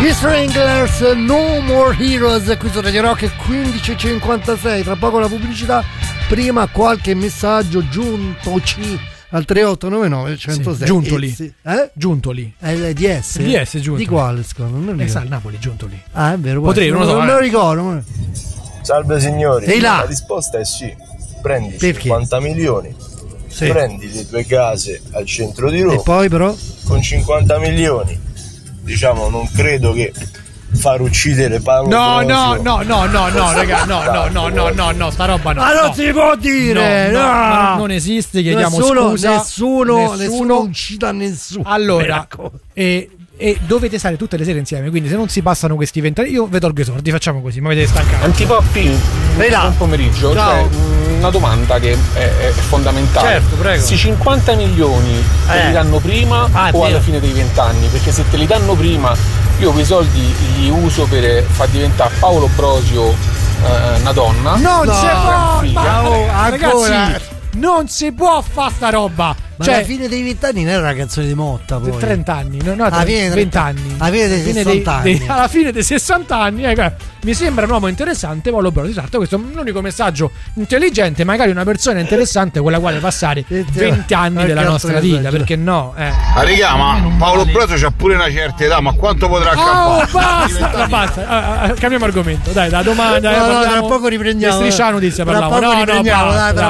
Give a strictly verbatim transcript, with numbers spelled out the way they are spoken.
Gli Stranglers, No More Heroes, qui su Radio Rock quindici e cinquantasei. Tra poco la pubblicità, prima qualche messaggio giuntoci al tre otto nove nove centosei. Sì, Giuntoli. Sì. Eh? Giuntoli. È il D S? Il D S Giuntoli. Di quale secondo? Non Eh, sa il Napoli, Giuntoli. Ah, è vero. Potrei, non lo so. Non me lo ricordo. Salve signori. Sei là. La risposta è sì. Prendi Perché? cinquanta milioni. Sì. Prendi le tue case al centro di Roma. E poi però? Con cinquanta milioni, diciamo, non credo che far uccidere Paolo No, Brosio no, no, no, no, no, raga, no, no, no, no, no, no, sta roba no. Ma non no. si può dire! No, no, no. non- non esiste, chiediamo nessuno, scusa. Nessuno, nessuno, Nessuno. uccida nessuno. Allora, e, e dovete stare tutte le sere insieme, quindi se non si passano questi vent'anni, io vi tolgo i soldi, facciamo così, ma avete stancato. Antipoppi, buon pomeriggio. Ciao. Cioè, una domanda che è, è fondamentale. Certo, prego. Questi cinquanta milioni te Eh. li danno prima Ah, o alla vero. fine dei vent'anni? Perché se te li danno prima, io quei soldi li uso per far diventare Paolo Brosio eh, una donna. Non No, si può! figlia. Ma, Oh, ragazzi, ancora. non si può fare sta roba. Ma Cioè, alla fine dei vent'anni non era una canzone di Motta poi. trenta anni, no, no, Alla fine dei venti anni. alla fine dei sessanta anni. alla fine dei sessanta anni, ecco, mi sembra un uomo interessante, Paolo Brosio. Esatto, questo è l'unico messaggio intelligente, magari una persona interessante con la quale passare venti anni Qualche della altro nostra vita, messaggio. perché no? Eh. Ah, regà, ma Paolo Brosio c'ha pure una certa età, ma quanto potrà Oh, accampare? basta, no, basta. Ah, ah, cambiamo argomento. Dai, da domanda. No, no, tra poco riprendiamo. Di Striscia la notizia Tra parlavo. poco No, no, riprendiamo, basta, dai, tra